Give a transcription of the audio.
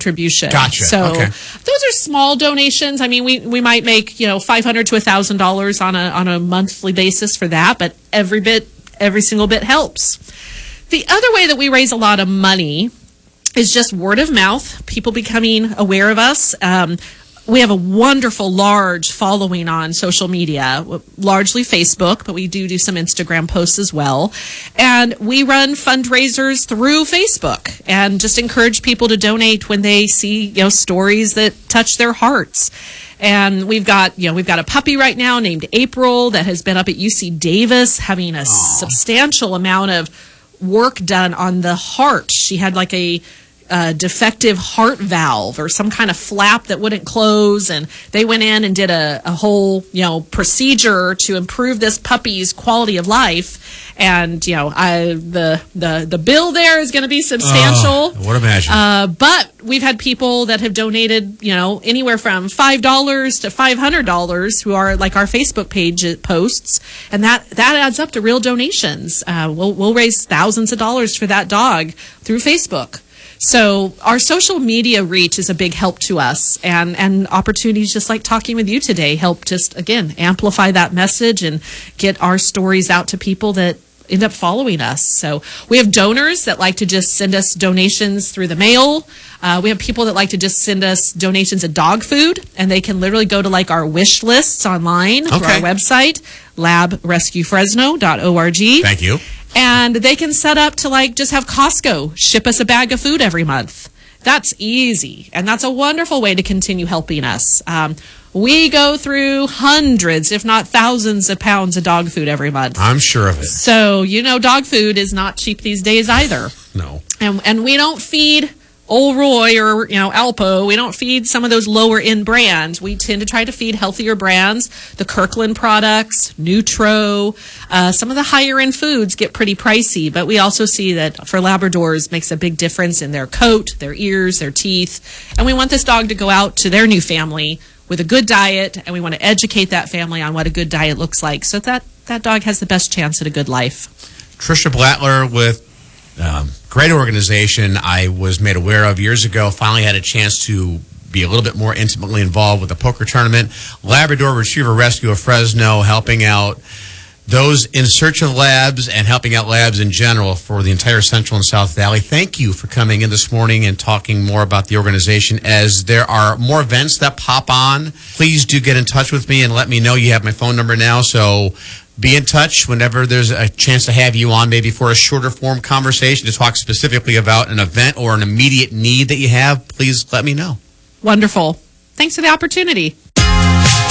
contribution. Gotcha. So Okay. those are small donations. I mean, we might make, $500 to $1,000 on a monthly basis for that, but every single bit helps. The other way that we raise a lot of money is just word of mouth, people becoming aware of us. We have a wonderful, large following on social media, largely Facebook, but we do some Instagram posts as well. And we run fundraisers through Facebook and just encourage people to donate when they see, stories that touch their hearts. And we've got a puppy right now named April that has been up at UC Davis having a substantial amount of work done on the heart. She had like a defective heart valve or some kind of flap that wouldn't close, and they went in and did a whole procedure to improve this puppy's quality of life. And the bill there is going to be substantial. What imagine? But we've had people that have donated anywhere from $5 to $500 who are like our Facebook page posts, and that adds up to real donations. We'll raise thousands of dollars for that dog through Facebook. So our social media reach is a big help to us, and opportunities just like talking with you today help just, again, amplify that message and get our stories out to people that end up following us. So we have donors that like to just send us donations through the mail. We have people that like to just send us donations of dog food, and they can literally go to like our wish lists online through our website, labrescuefresno.org. Thank you. And they can set up to just have Costco ship us a bag of food every month. That's easy. And that's a wonderful way to continue helping us. We go through hundreds, if not thousands of pounds of dog food every month. I'm sure of it. So, dog food is not cheap these days either. No. And we don't feed Old Roy or, Alpo. We don't feed some of those lower end brands. We tend to try to feed healthier brands, the Kirkland products, Nutro. Some of the higher end foods get pretty pricey, but we also see that for Labradors makes a big difference in their coat, their ears, their teeth. And we want this dog to go out to their new family with a good diet, and we want to educate that family on what a good diet looks like so that dog has the best chance at a good life. Tricia Blattler with great organization I was made aware of years ago. Finally had a chance to be a little bit more intimately involved with the poker tournament. Labrador Retriever Rescue of Fresno, helping out those in search of labs and helping out labs in general for the entire Central and South Valley. Thank you for coming in this morning and talking more about the organization. As there are more events that pop on, please do get in touch with me and let me know. You have my phone number now, so be in touch whenever there's a chance to have you on, maybe for a shorter form conversation to talk specifically about an event or an immediate need that you have. Please let me know. Wonderful. Thanks for the opportunity.